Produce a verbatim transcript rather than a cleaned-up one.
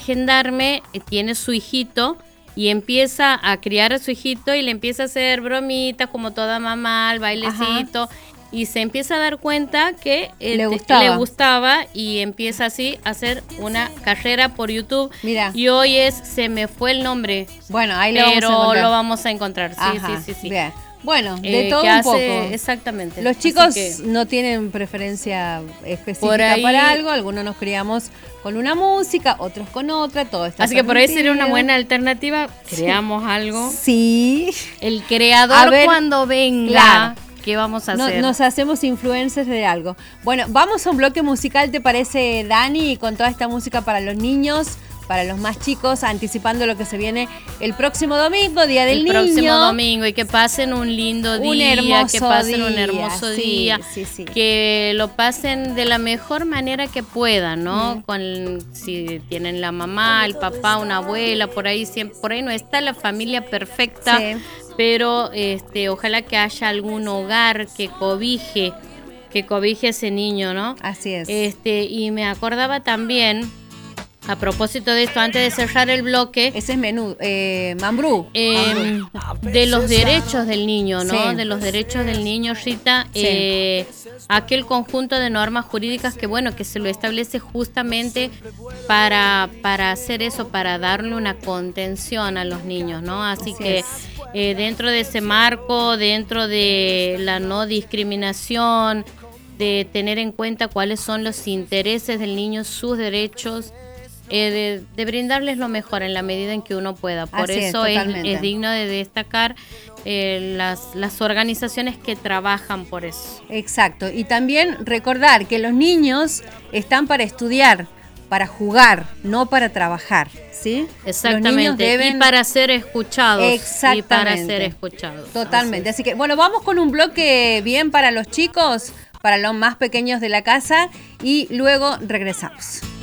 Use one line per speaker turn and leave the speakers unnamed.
gendarme tiene su hijito y empieza a criar a su hijito y le empieza a hacer bromitas como toda mamá, el bailecito. Ajá. Y se empieza a dar cuenta que eh,
le, gustaba.
le gustaba y empieza así a hacer una carrera por YouTube.
Mira.
Y hoy es, se me fue el nombre.
Bueno, ahí
lo vamos a encontrar. Pero
lo
vamos a encontrar, sí,
Ajá,
sí, sí, sí.
Bien. Bueno, de
eh,
todo un
hace,
poco.
Exactamente.
Los chicos
que,
no tienen preferencia específica ahí, para algo. Algunos nos criamos con una música, otros con otra, todo está
Así permitido. Que por ahí sería una buena alternativa. Creamos sí. algo.
Sí.
El creador ver, cuando venga.
Claro.
¿Qué vamos a hacer?
No, nos hacemos influencers de algo. Bueno, vamos a un bloque musical, ¿te parece, Dani? Con toda esta música para los niños, para los más chicos, anticipando lo que se viene el próximo domingo, Día del
el
Niño.
El próximo domingo, y que pasen un lindo día,
un hermoso
que pasen
día,
un hermoso
sí,
día,
sí, sí.
que lo pasen de la mejor manera que puedan, ¿no?
Mm.
Con si tienen la mamá, el papá, una abuela, por ahí siempre, por ahí no está la familia perfecta. Sí. Pero este, ojalá que haya algún hogar que cobije, que cobije a ese niño, ¿no?
Así es.
Este, y me acordaba también, a propósito de esto, antes de cerrar el bloque.
Ese es menú, eh, Mambrú.
Eh, de los derechos del niño, ¿no? Sí. De los derechos del niño, Rita. Sí. Eh, aquel conjunto de normas jurídicas que, bueno, que se lo establece justamente para, para hacer eso, para darle una contención a los niños, ¿no? Así, Así que... Es. Eh, dentro de ese marco, dentro de la no discriminación, de tener en cuenta cuáles son los intereses del niño, sus derechos, eh, de, de brindarles lo mejor en la medida en que uno pueda. Por
Así
eso
es,
es, es digno de destacar eh, las, las organizaciones que trabajan por eso.
Exacto, y también recordar que los niños están para estudiar, para jugar, no para trabajar, ¿sí?
Exactamente, deben... y para ser escuchados.
Exactamente.
Y para ser escuchados.
Totalmente, así, así que bueno, vamos con un bloque bien para los chicos, para los más pequeños de la casa y luego regresamos.